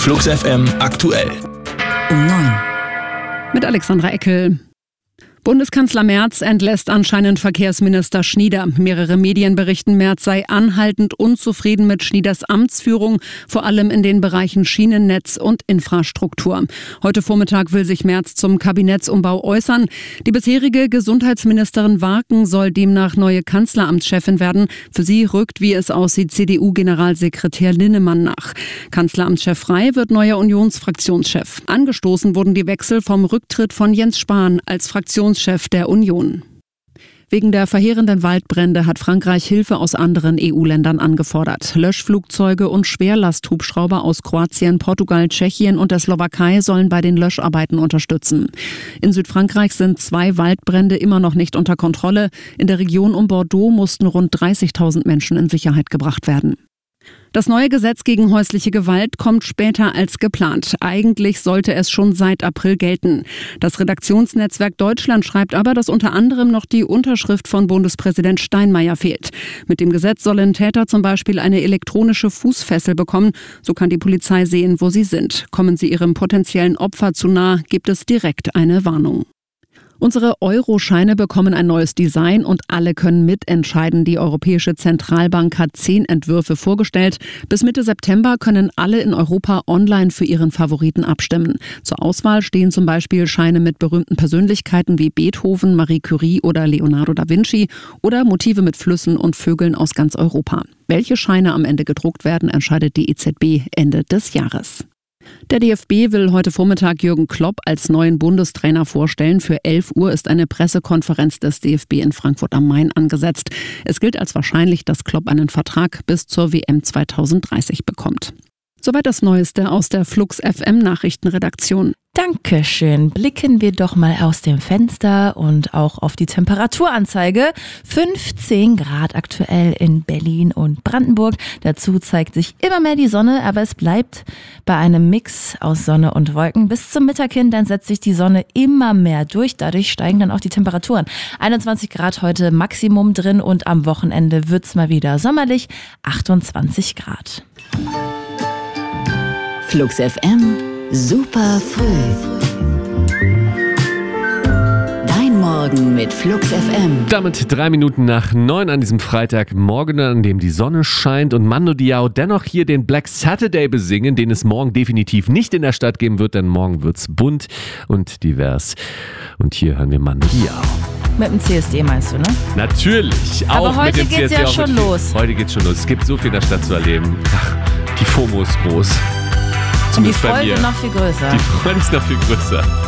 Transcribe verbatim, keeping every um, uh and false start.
Flux F M aktuell. Um neun. Mit Alexandra Eckel. Bundeskanzler Merz entlässt anscheinend Verkehrsminister Schnieder. Mehrere Medien berichten, Merz sei anhaltend unzufrieden mit Schnieders Amtsführung, vor allem in den Bereichen Schienennetz und Infrastruktur. Heute Vormittag will sich Merz zum Kabinettsumbau äußern. Die bisherige Gesundheitsministerin Warken soll demnach neue Kanzleramtschefin werden. Für sie rückt, wie es aussieht, C D U-Generalsekretär Linnemann nach. Kanzleramtschef Frey wird neuer Unionsfraktionschef. Angestoßen wurden die Wechsel vom Rücktritt von Jens Spahn als Fraktionschef der Union. Wegen der verheerenden Waldbrände hat Frankreich Hilfe aus anderen E U-Ländern angefordert. Löschflugzeuge und Schwerlasthubschrauber aus Kroatien, Portugal, Tschechien und der Slowakei sollen bei den Löscharbeiten unterstützen. In Südfrankreich sind zwei Waldbrände immer noch nicht unter Kontrolle. In der Region um Bordeaux mussten rund dreißigtausend Menschen in Sicherheit gebracht werden. Das neue Gesetz gegen häusliche Gewalt kommt später als geplant. Eigentlich sollte es schon seit April gelten. Das Redaktionsnetzwerk Deutschland schreibt aber, dass unter anderem noch die Unterschrift von Bundespräsident Steinmeier fehlt. Mit dem Gesetz sollen Täter zum Beispiel eine elektronische Fußfessel bekommen. So kann die Polizei sehen, wo sie sind. Kommen sie ihrem potenziellen Opfer zu nah, gibt es direkt eine Warnung. Unsere Euro-Scheine bekommen ein neues Design und alle können mitentscheiden. Die Europäische Zentralbank hat zehn Entwürfe vorgestellt. Bis Mitte September können alle in Europa online für ihren Favoriten abstimmen. Zur Auswahl stehen zum Beispiel Scheine mit berühmten Persönlichkeiten wie Beethoven, Marie Curie oder Leonardo da Vinci oder Motive mit Flüssen und Vögeln aus ganz Europa. Welche Scheine am Ende gedruckt werden, entscheidet die E Z B Ende des Jahres. Der D F B will heute Vormittag Jürgen Klopp als neuen Bundestrainer vorstellen. Für elf Uhr ist eine Pressekonferenz des D F B in Frankfurt am Main angesetzt. Es gilt als wahrscheinlich, dass Klopp einen Vertrag bis zur W M zweitausenddreißig bekommt. Soweit das Neueste aus der Flux F M Nachrichtenredaktion. Dankeschön. Blicken wir doch mal aus dem Fenster und auch auf die Temperaturanzeige. fünfzehn Grad aktuell in Berlin und Brandenburg. Dazu zeigt sich immer mehr die Sonne, aber es bleibt bei einem Mix aus Sonne und Wolken. Bis zum Mittag hin, dann setzt sich die Sonne immer mehr durch. Dadurch steigen dann auch die Temperaturen. einundzwanzig Grad heute Maximum drin und am Wochenende wird's mal wieder sommerlich. achtundzwanzig Grad. Flux F M, super früh. Dein Morgen mit Flux F M. Damit drei Minuten nach neun an diesem Freitagmorgen, an dem die Sonne scheint und Mando Diao dennoch hier den Black Saturday besingen, den es morgen definitiv nicht in der Stadt geben wird, denn morgen wird's bunt und divers. Und hier hören wir Mando Diao. Mit dem C S D meinst du, ne? Natürlich, Aber auch heute mit dem geht's C S D. ja schon viel, los. Heute geht's schon los. Es gibt so viel in der Stadt zu erleben. Ach, die FOMO ist groß. Und die Zumindest bei Freude mir. noch viel größer. Die Freude ist noch viel größer.